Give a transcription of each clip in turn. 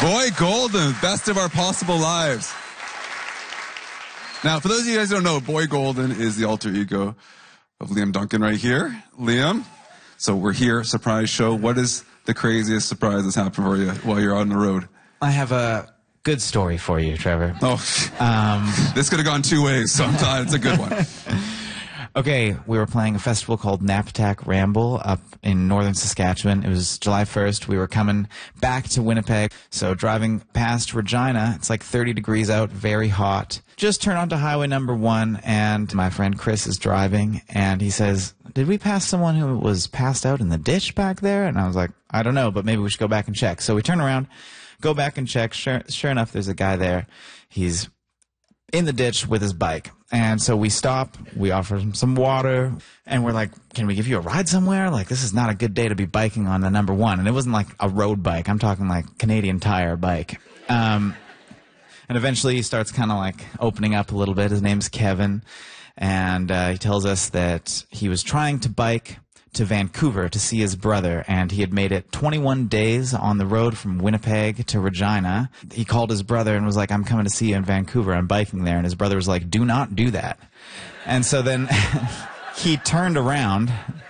Boy Golden, best of our possible lives. Now, for those of you guys who don't know, Boy Golden is the alter ego of Liam Duncan right here. Liam, so we're here, surprise show. What is the craziest surprise that's happened for you while you're out on the road? I have a good story for you, Trevor. Oh, this could have gone two ways, so I'm glad it's a good one. Okay, we were playing a festival called Naptak Ramble up in northern Saskatchewan. It was July 1st. We were coming back to Winnipeg. So driving past Regina, it's like 30 degrees out, very hot. Just turn onto highway number 1, and my friend Chris is driving, and he says, "Did we pass someone who was passed out in the ditch back there?" And I was like, "I don't know, but maybe we should go back and check." So we turn around, go back and check. Sure enough, there's a guy there. He's in the ditch with his bike. And so we stop, we offer him some water, and we're like, "Can we give you a ride somewhere? Like, this is not a good day to be biking on the number 1. And it wasn't like a road bike. I'm talking like Canadian Tire bike. And eventually he starts kind of like opening up a little bit. His name's Kevin. And he tells us that he was trying to bike to Vancouver to see his brother, and he had made it 21 days on the road from Winnipeg to Regina. He called his brother and was like, "I'm coming to see you in Vancouver. I'm biking there." And his brother was like, "Do not do that." And so then he turned around.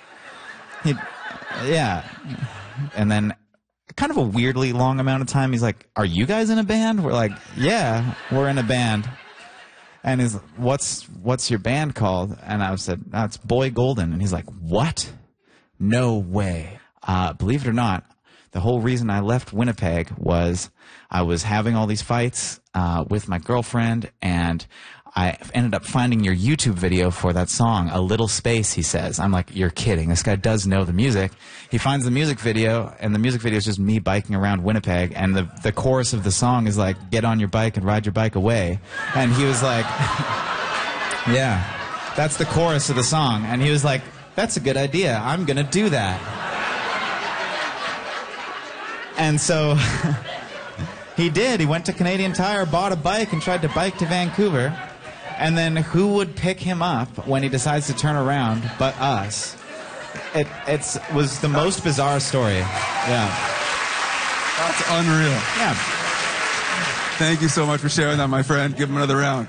And then kind of a weirdly long amount of time, he's like, "Are you guys in a band?" We're like, "Yeah, we're in a band." And he's, what's your band called? And I said, "It's Boy Golden." And he's like, "What? No way." Believe it or not, the whole reason I left Winnipeg was I was having all these fights with my girlfriend, and I ended up finding your YouTube video for that song, "A Little Space," he says. I'm like, "You're kidding. This guy does know the music." He finds the music video, and the music video is just me biking around Winnipeg, and the chorus of the song is like, "Get on your bike and ride your bike away." And he was like, "Yeah, that's the chorus of the song." And he was like, "That's a good idea. I'm going to do that." And so he did. He went to Canadian Tire, bought a bike, and tried to bike to Vancouver. And then who would pick him up when he decides to turn around but us? It was the most bizarre story. Yeah. That's unreal. Yeah. Thank you so much for sharing that, my friend. Give him another round.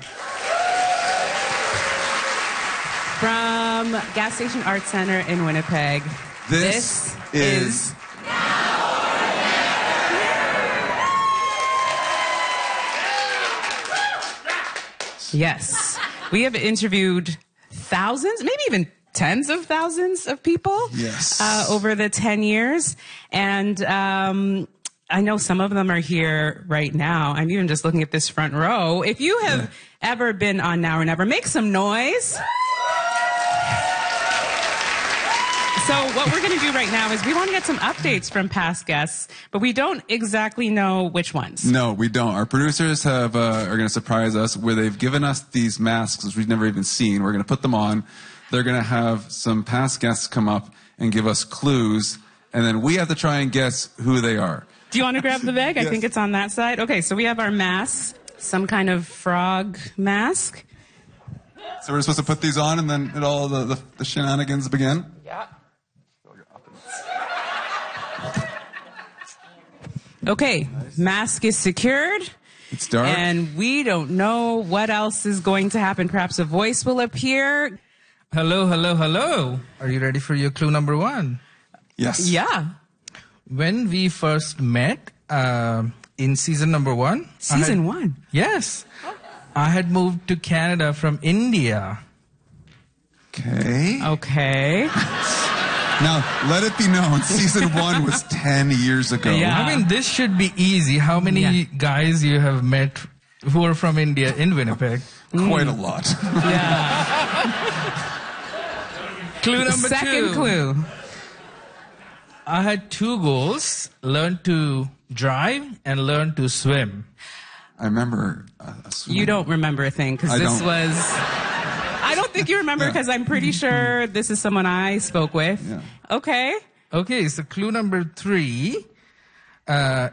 From Gas Station Arts Center in Winnipeg, This is... Yes. We have interviewed thousands, maybe even tens of thousands of people over the 10 years. And I know some of them are here right now. I'm even just looking at this front row. If you have ever been on Now or Never, make some noise. So what we're going to do right now is we want to get some updates from past guests, but we don't exactly know which ones. No, we don't. Our producers are going to surprise us where they've given us these masks, which we've never even seen. We're going to put them on. They're going to have some past guests come up and give us clues, and then we have to try and guess who they are. Do you want to grab the bag? Yes. I think it's on that side. Okay, so we have our masks, some kind of frog mask. So we're supposed to put these on, and then all the shenanigans begin? Yeah. Okay, mask is secured. It's dark. And we don't know what else is going to happen. Perhaps a voice will appear. Hello, hello, hello. Are you ready for your clue number 1? Yes. Yeah. When we first met in season number 1. Season 1? Yes. I had moved to Canada from India. Okay. Okay. Now, let it be known, season 1 was 10 years ago. Yeah. I mean, this should be easy. How many guys you have met who are from India in Winnipeg? Quite a lot. Yeah. Clue number 2. Second clue. I had 2 goals: learn to drive and learn to swim. I remember... You don't remember a thing, because this was... I don't think you remember, because I'm pretty sure this is someone I spoke with. Yeah. Okay. Okay, so clue number 3.